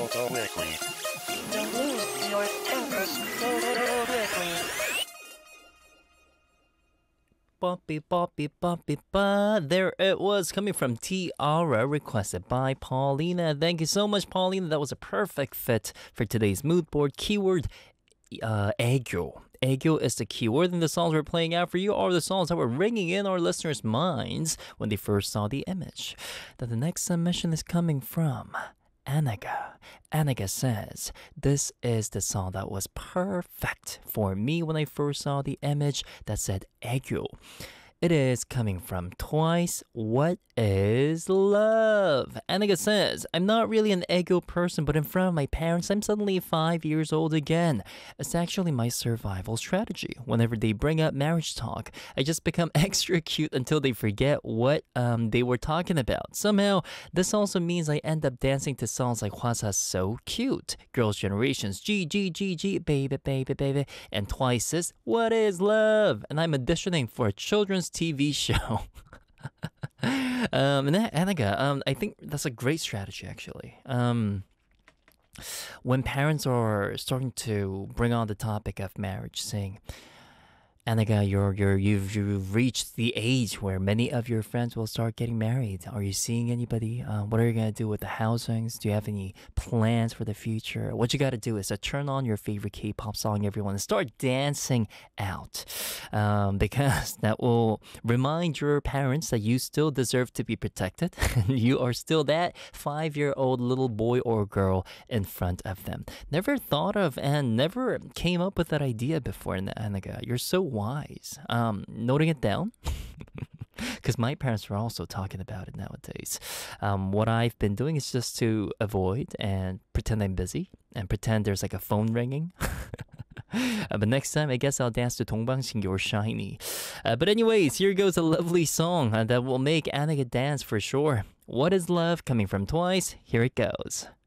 so quickly. Don't lose your temper so quickly. Boppy, boppy, boppy, ba. There it was, coming from Tiara, requested by Paulina. Thank you so much, Paulina. That was a perfect fit for today's mood board. Keyword, 애교. 애교 is the keyword, and the songs we're playing out for you are the songs that were ringing in our listeners' minds when they first saw the image. Now, the next submission is coming from Anaga. Anaga says, this is the song that was perfect for me when I first saw the image that said 애교. It is coming from Twice, What is Love? Anaga says, I'm not really an 애교 person, but in front of my parents, I'm suddenly 5 years old again. It's actually my survival strategy. Whenever they bring up marriage talk, I just become extra cute until they forget what they were talking about. Somehow, this also means I end up dancing to songs like Hwasa's So Cute, Girls' Generation's G, G, G, G, Baby, Baby, Baby, and Twice's What is Love? And I'm auditioning for a children's TV show. And that, Anaga, I think that's a great strategy, actually. When parents are starting to bring on the topic of marriage, saying, Anaga, you've reached the age where many of your friends will start getting married. Are you seeing anybody? What are you going to do with the housings? Do you have any plans for the future? What you got to do is to turn on your favorite K-pop song, everyone, and start dancing out. Because that will remind your parents that you still deserve to be protected. You are still that 5-year-old little boy or girl in front of them. Never thought of and never came up with that idea before, Anaga. You're so wise. Noting it down. Because my parents are also talking about it nowadays. What I've been doing is just to avoid and pretend I'm busy and pretend there's like a phone ringing. But next time, I guess I'll dance to 동방신기 or Shiny. But anyways, here goes a lovely song that will make Anaga dance for sure. What is Love, coming from Twice? Here it goes.